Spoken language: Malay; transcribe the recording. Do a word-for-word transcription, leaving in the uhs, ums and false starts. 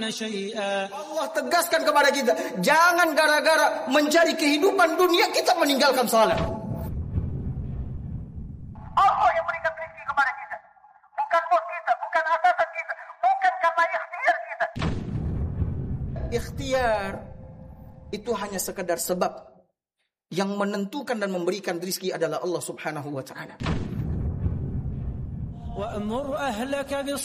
Allah tegaskan kepada kita, jangan gara-gara mencari kehidupan dunia kita meninggalkan salat. Allah yang berikan rezeki kepada kita, bukan bos kita, bukan atasan kita, bukan karena ikhtiar kita. Ikhtiar itu hanya sekedar sebab. Yang menentukan dan memberikan rezeki adalah Allah Subhanahu wa taala.